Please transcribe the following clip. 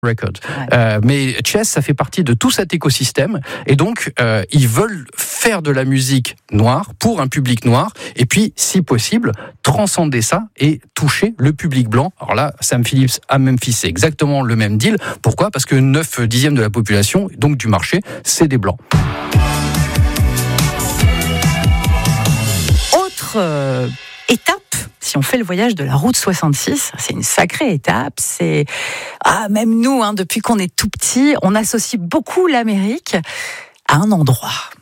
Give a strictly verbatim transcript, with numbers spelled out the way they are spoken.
Records. Ouais. Euh, mais Chess, ça fait partie de tout cet écosystème. Et donc, euh, ils veulent faire de la musique noire pour un public noir. Et puis, si possible, transcender ça et toucher le public blanc. Alors là, Sam Phillips à Memphis, c'est exactement le même deal. Pourquoi ? Parce que neuf dixièmes de la population, donc du marché, c'est des blancs. Autre euh, étape, si on fait le voyage de la route soixante-six, c'est une sacrée étape. C'est ah, même nous, hein, depuis qu'on est tout petit, on associe beaucoup l'Amérique à un endroit.